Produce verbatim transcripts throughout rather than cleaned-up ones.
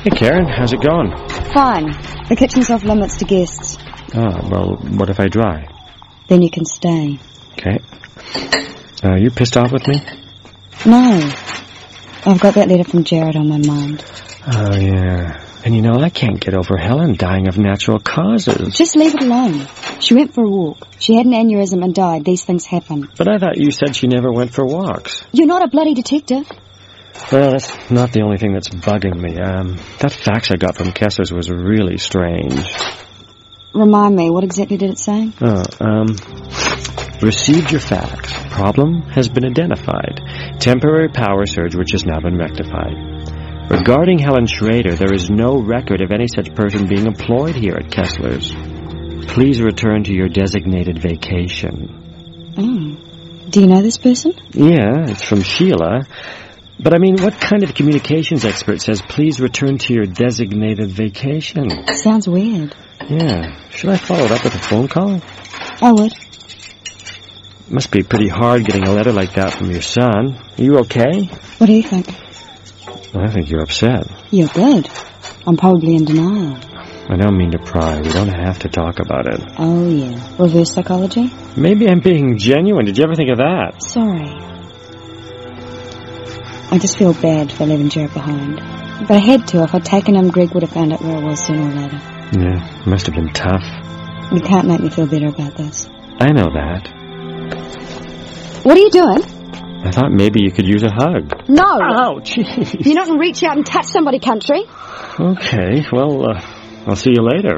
Hey, Karen, how's it going? Fine. The kitchen's off limits to guests. Oh, well, what if I dry? Then you can stay. Okay. Are you pissed off with me? No. I've got that letter from Jared on my mind. Oh, yeah. And you know, I can't get over Helen dying of natural causes. Just leave it alone. She went for a walk. She had an aneurysm and died. These things happen. But I thought you said she never went for walks. You're not a bloody detective. Well, that's not the only thing that's bugging me. Um, that fax I got from Kessler's was really strange. Remind me, what exactly did it say? Oh, um... Received your fax. Problem has been identified. Temporary power surge which has now been rectified. Regarding Helen Schrader, there is no record of any such person being employed here at Kessler's. Please return to your designated vacation. Oh. Do you know this person? Yeah, it's from Sheila. But I mean, what kind of communications expert says, please return to your designated vacation? Sounds weird. Yeah. Should I follow it up with a phone call? I would. Must be pretty hard getting a letter like that from your son. Are you okay? What do you think? I think you're upset. You're good. I'm probably in denial. I don't mean to pry. We don't have to talk about it. Oh, yeah. Reverse psychology? Maybe I'm being genuine. Did you ever think of that? Sorry. I just feel bad for leaving Jared behind. But I had to. If I'd taken him, Greg would have found out where I was sooner or later. Yeah, must have been tough. You can't make me feel better about this. I know that. What are you doing? I thought maybe you could use a hug. No! Oh, jeez. You're not going to reach out and touch somebody, country. Okay, well, uh, I'll see you later.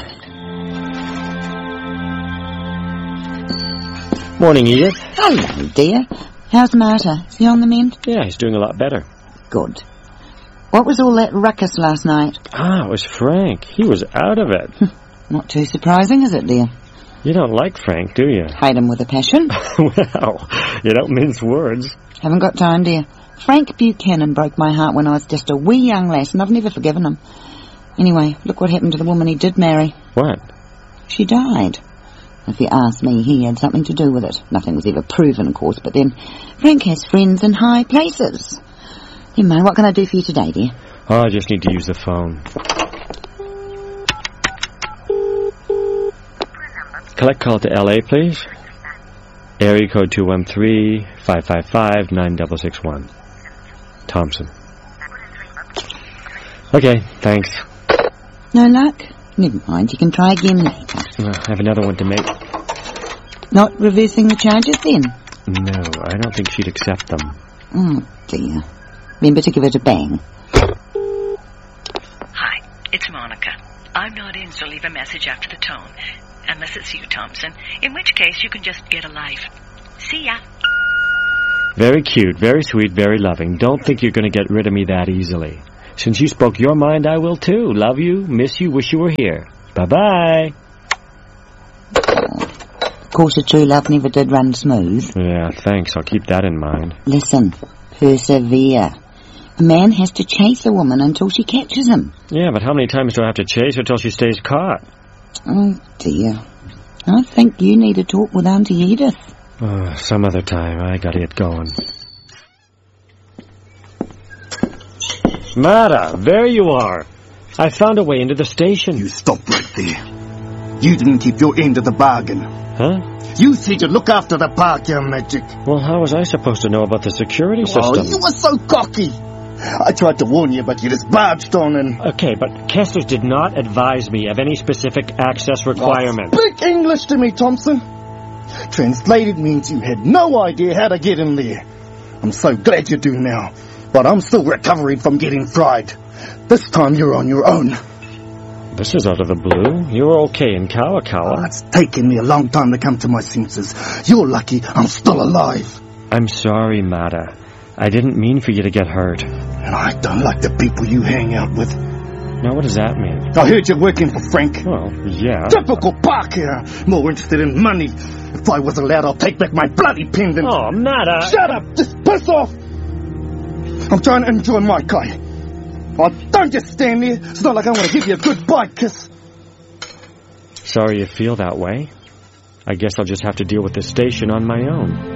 Morning, Edith. Hello, dear. How's Marta? Is he on the mend? Yeah, he's doing a lot better. Good. What was all that ruckus last night? Ah, it was Frank. He was out of it. Not too surprising, is it, dear? You don't like Frank, do you? Hate him with a passion. Well, you don't mince words. Haven't got time, dear. Frank Buchanan broke my heart when I was just a wee young lass, and I've never forgiven him. Anyway, look what happened to the woman he did marry. What? She died. If you ask me, he had something to do with it. Nothing was ever proven, of course, but then Frank has friends in high places. Anyway, what can I do for you today, dear? Oh, I just need to use the phone. Collect call to L A, please. Area code two one three, five five five, nine six six one. Thompson. Okay, thanks. No luck? Never mind, you can try again later. Uh, I have another one to make. Not reversing the charges, then? No, I don't think she'd accept them. Oh, dear. Remember to give it a bang. Hi, it's Monica. I'm not in, so leave a message after the tone. Unless it's you, Thompson. In which case, you can just get a life. See ya. Very cute, very sweet, very loving. Don't think you're going to get rid of me that easily. Since you spoke your mind, I will too. Love you, miss you, wish you were here. Bye-bye. Oh. Of course, a true love never did run smooth. Yeah, thanks. I'll keep that in mind. Listen, persevere. A man has to chase a woman until she catches him. Yeah, but how many times do I have to chase her till she stays caught? Oh, dear. I think you need to talk with Auntie Edith. Oh, some other time. I gotta get going. Mara, there you are. I found a way into the station. You stop right there. You didn't keep your end of the bargain. Huh? You said you'd look after the park, your magic. Well, how was I supposed to know about the security system? Oh, you were so cocky. I tried to warn you, but you just barged on and... Okay, but Kessler's did not advise me of any specific access requirements. Oh, speak English to me, Thompson. Translated means you had no idea how to get in there. I'm so glad you do now, but I'm still recovering from getting fried. This time you're on your own. This is out of the blue. You were okay in Kawakawa. Oh, it's taken me a long time to come to my senses. You're lucky I'm still alive. I'm sorry, Mata. I didn't mean for you to get hurt. And I don't like the people you hang out with. Now, what does that mean? I heard you're working for Frank. Well, yeah. Typical Parker. More interested in money. If I was allowed, I'll take back my bloody pendant. Oh, Mata. Shut up. Just piss off. I'm trying to enjoy my guy. Oh, don't just stand there. It's not like I want to give you a goodbye kiss. Sorry you feel that way. I guess I'll just have to deal with this station on my own.